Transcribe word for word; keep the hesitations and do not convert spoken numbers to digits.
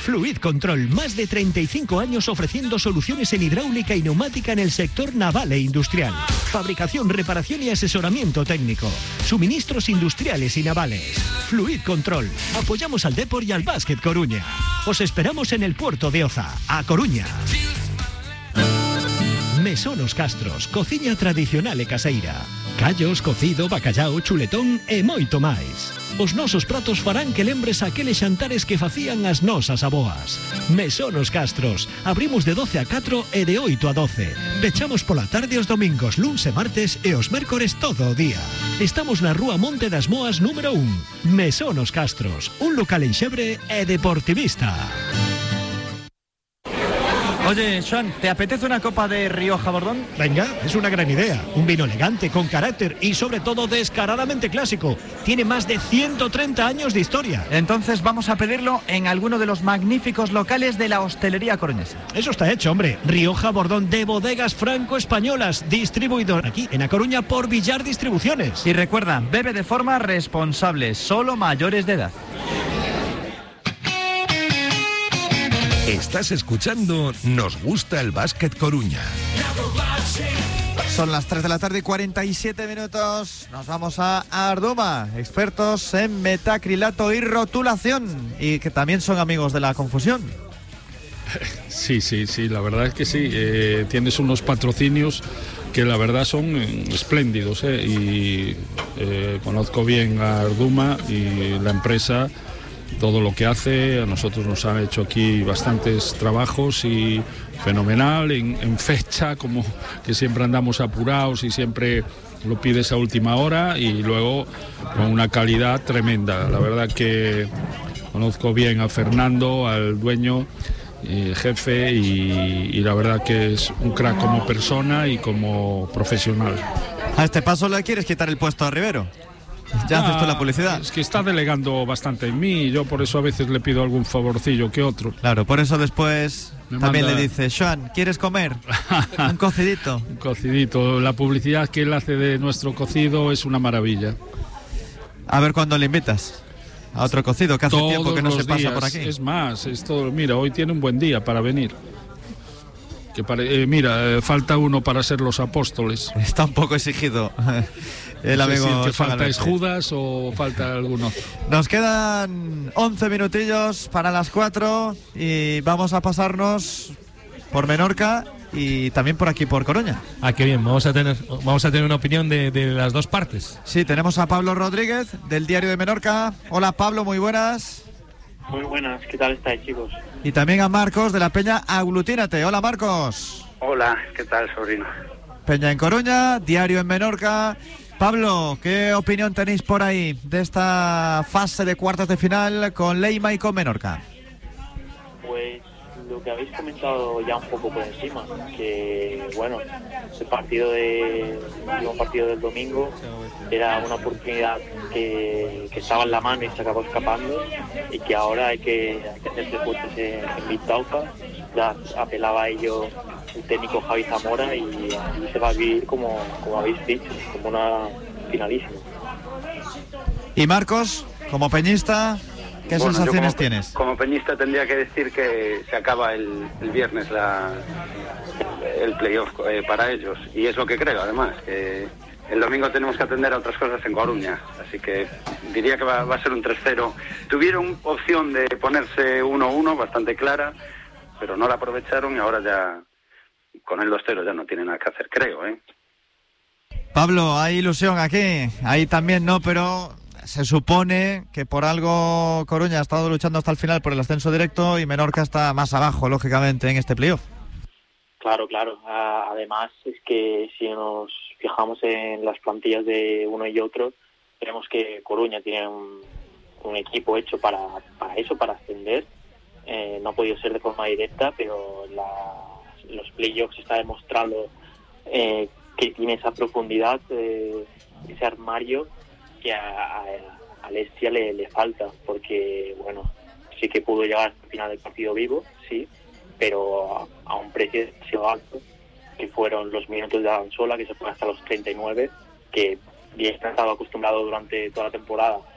Fluid Control, más de treinta y cinco años ofreciendo soluciones en hidráulica y neumática en el sector naval e industrial. Fabricación, reparación y asesoramiento técnico. Suministros industriales y navales. Fluid Control. Apoyamos al Depor y al Básquet Coruña. Os esperamos en el puerto de Oza, a Coruña. Mesón Os Castros, cociña tradicional e caseira. Callos, cocido, bacallao, chuletón e moito máis. Os nosos pratos farán que lembres aqueles xantares que facían as nosas aboas. Mesón Os Castros. Abrimos de doce a catro e de oito a doce. Pechamos pola tarde os domingos, luns e martes e os mércores todo o día. Estamos na rúa Monte das Moas número un. Mesón Os Castros. Un local en Xebre e deportivista. Oye, Joan, ¿te apetece una copa de Rioja Bordón? Venga, es una gran idea. Un vino elegante, con carácter y sobre todo descaradamente clásico. Tiene más de ciento treinta años de historia. Entonces vamos a pedirlo en alguno de los magníficos locales de la hostelería coruñesa. Eso está hecho, hombre. Rioja Bordón de Bodegas Franco-Españolas, distribuidor aquí en A Coruña por Villar Distribuciones. Y recuerda, bebe de forma responsable, solo mayores de edad. Estás escuchando Nos Gusta el Básquet Coruña. Son las tres de la tarde y cuarenta y siete minutos. Nos vamos a Arduma, expertos en metacrilato y rotulación, y que también son amigos de la confusión. Sí, sí, sí, la verdad es que sí. Eh, tienes unos patrocinios que la verdad son espléndidos, eh, y eh, conozco bien a Arduma y la empresa. Todo lo que hace, a nosotros nos han hecho aquí bastantes trabajos y fenomenal, en, en fecha, como que siempre andamos apurados y siempre lo pides a última hora, y luego con una calidad tremenda. La verdad que conozco bien a Fernando, al dueño, eh, jefe, y, y la verdad que es un crack como persona y como profesional. A este paso le quieres quitar el puesto a Rivero. Ya haces tú la publicidad. Es que está delegando bastante en mí, y yo por eso a veces le pido algún favorcillo que otro. Claro, por eso después Me también manda... le dice: Joan, ¿quieres comer? Un cocidito. Un cocidito. La publicidad que él hace de nuestro cocido es una maravilla. A ver cuándo le invitas a otro cocido, que hace Todos tiempo que no se pasa días. por aquí. Es más, es todo. Mira, hoy tiene un buen día para venir. Que pare... eh, mira, eh, falta uno para ser los apóstoles. Está un poco exigido. El no amigo sé si el que falta Alberti. es Judas o falta algún otro. Nos quedan once minutillos para las cuatro y vamos a pasarnos por Menorca y también por aquí por Coruña. Ah, qué bien, vamos a tener, vamos a tener una opinión de, de las dos partes. Sí, tenemos a Pablo Rodríguez del Diario de Menorca. Hola Pablo, muy buenas. Muy buenas, ¿qué tal estáis, chicos? Y también a Marcos de la Peña Aglutínate. Hola Marcos. Hola, ¿qué tal, sobrino? Peña en Coruña, Diario en Menorca. Pablo, ¿qué opinión tenéis por ahí de esta fase de cuartos de final con Leima y con Menorca? Pues lo que habéis comentado ya un poco por encima, que bueno, el partido de el último partido del domingo era una oportunidad que, que estaba en la mano y se acabó escapando, y que ahora hay que, hay que hacerse fuertes en, en Vistaufa. Ya apelaba a ello el técnico Javi Zamora, y, y se va a vivir como, como habéis dicho, como una finalísima. Y Marcos, como peñista, ¿qué bueno, sensaciones como, tienes? Como peñista tendría que decir que se acaba el, el viernes la, el playoff eh, para ellos, y es lo que creo además, que el domingo tenemos que atender a otras cosas en Coruña, así que diría que va, va a ser un tres cero. Tuvieron opción de ponerse uno uno bastante clara, pero no la aprovecharon, y ahora ya con el dos cero ya no tiene nada que hacer, creo, ¿eh? Pablo, hay ilusión aquí, ahí también no, pero se supone que por algo Coruña ha estado luchando hasta el final por el ascenso directo y Menorca está más abajo, lógicamente, en este playoff. Claro, claro. Además es que si nos fijamos en las plantillas de uno y otro, vemos que Coruña tiene un, un equipo hecho para, para eso, para ascender. Eh, no ha podido ser de forma directa, pero la, los playoffs está demostrando eh, que tiene esa profundidad, eh, ese armario que a, a, a Lestia le, le falta, porque bueno, sí que pudo llegar hasta el final del partido vivo, sí, pero a, a un precio demasiado alto, que fueron los minutos de Adansola, que se fue hasta los treinta y nueve, que bien estaba acostumbrado durante toda la temporada